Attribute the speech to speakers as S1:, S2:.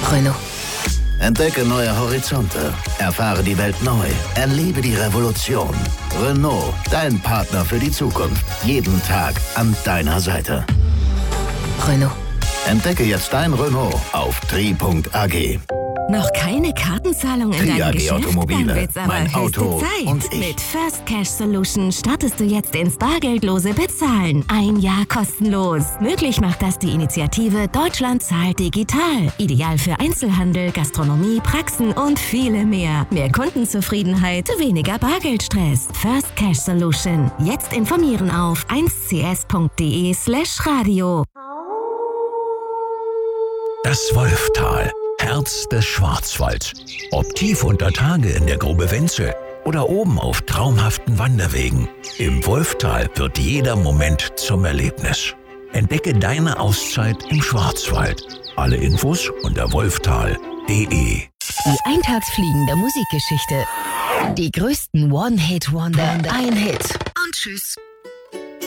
S1: Renault.
S2: Entdecke neue Horizonte. Erfahre die Welt neu. Erlebe die Revolution. Renault, dein Partner für die Zukunft. Jeden Tag an deiner Seite.
S1: Renault.
S2: Entdecke jetzt dein Renault auf tri.ag.
S3: Noch keine Kartenzahlung in deinem
S2: Tri.ag
S3: Geschäft?
S2: Automobile.
S3: Dann wird's aber
S2: Mein
S3: höchste
S2: Auto
S3: Zeit.
S2: und ich.
S3: Mit First Cash Solution startest du jetzt ins bargeldlose Bezahlen. 1 Jahr kostenlos. Möglich macht das die Initiative Deutschland zahlt digital. Ideal für Einzelhandel, Gastronomie, Praxen und viele mehr. Mehr Kundenzufriedenheit, weniger Bargeldstress. First Cash Solution. Jetzt informieren auf 1cs.de/radio.
S4: Das Wolftal, Herz des Schwarzwalds. Ob tief unter Tage in der Grube Wenzel oder oben auf traumhaften Wanderwegen. Im Wolftal wird jeder Moment zum Erlebnis. Entdecke deine Auszeit im Schwarzwald. Alle Infos unter wolftal.de.
S1: Die Eintagsfliegen der Musikgeschichte. Die größten One-Hit-Wonder. Ein Hit. Und tschüss.